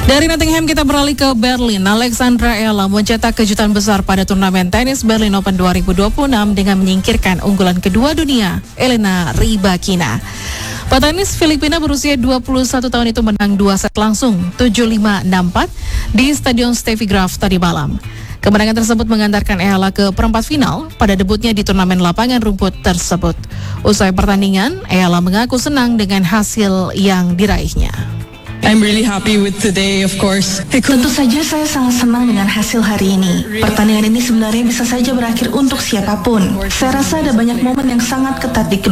Dari Nottingham kita beralih ke Berlin. Alexandra Ella mencetak kejutan besar pada turnamen tenis Berlin Open 2026 dengan menyingkirkan unggulan kedua dunia, Elena Rybakina. Petenis Filipina berusia 21 tahun itu menang 2 set langsung 7-5, 6-4 di Stadion Steffi Graf tadi malam. Kemenangan tersebut mengantarkan Ella ke perempat final pada debutnya di turnamen lapangan rumput tersebut. Usai pertandingan, Ella mengaku senang dengan hasil yang diraihnya. I'm really happy with today, of course. Tentu saja saya sangat senang dengan hasil hari ini. Pertandingan ini sebenarnya bisa saja berakhir untuk siapapun. Saya rasa ada banyak momen yang sangat ketat di